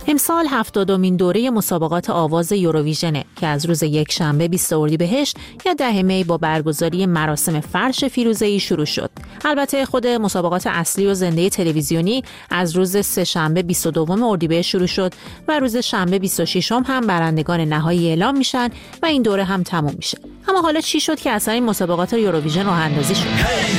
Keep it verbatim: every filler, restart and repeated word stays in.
امسال هفتادمین دوره مسابقات آواز یوروویژنه که از روز یکشنبه بیست اردیبهشت یا ده می با برگزاری مراسم فرش فیروزه‌ای شروع شد. البته خود مسابقات اصلی و زنده تلویزیونی از روز سه‌شنبه بیست و دوم اردیبهشت شروع شد و روز شنبه بیست و ششم هم برندگان نهایی اعلام میشن و این دوره هم تموم میشه. اما حالا چی شد که اصلا این مسابقات یوروویژن راه اندازی شد؟